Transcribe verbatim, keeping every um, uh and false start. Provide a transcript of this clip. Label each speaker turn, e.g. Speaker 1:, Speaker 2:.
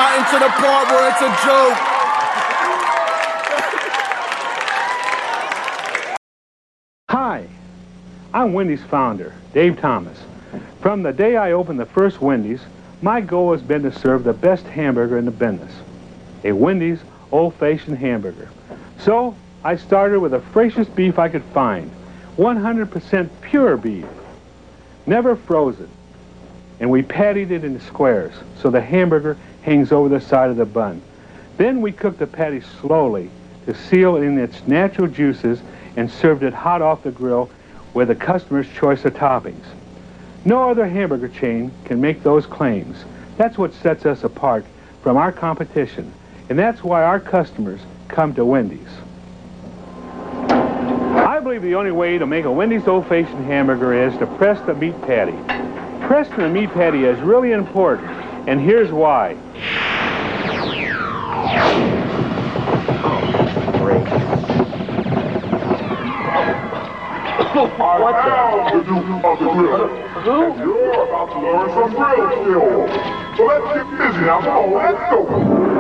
Speaker 1: gotten to the part where it's a joke.
Speaker 2: Hi, I'm Wendy's founder, Dave Thomas. From the day I opened the first Wendy's, my goal has been to serve the best hamburger in the business, a Wendy's old-fashioned hamburger. So I started with the freshest beef I could find, one hundred percent pure beef, never frozen. And we pattied it in squares so the hamburger hangs over the side of the bun. Then we cooked the patty slowly to seal in its natural juices and served it hot off the grill with the customer's choice of toppings. No other hamburger chain can make those claims. That's what sets us apart from our competition, and that's why our customers come to Wendy's. I believe the only way to make a Wendy's old-fashioned hamburger is to press the meat patty. Pressing the meat patty is really important, and here's why.
Speaker 3: Great.
Speaker 4: What the? The Duke of the Grill. Who? And you're about to learn some grill skills. So let's get busy now. Come on, let's go.